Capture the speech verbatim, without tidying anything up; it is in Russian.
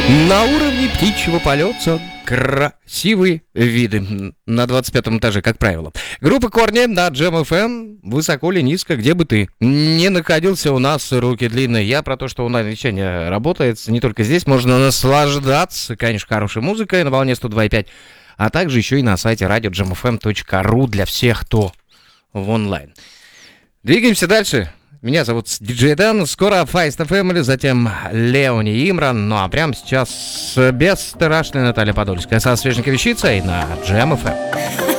На уровне птичьего полета красивые виды на двадцать пятом этаже, как правило. Группа Корни на Джем эф эм. Высоко или низко, где бы ты не находился, у нас руки длинные. Я про то, что онлайн-вещание работает не только здесь. Можно наслаждаться, конечно, хорошей музыкой на волне сто два и пять, а также еще и на сайте радио джем эф эм точка ру для всех, кто в онлайн. Двигаемся дальше. Меня зовут диджей Дэн, скоро Feist Family, затем Леони Имран, ну а прямо сейчас бесстрашная Наталья Подольская со свеженькой вещицей на Джем эф эм.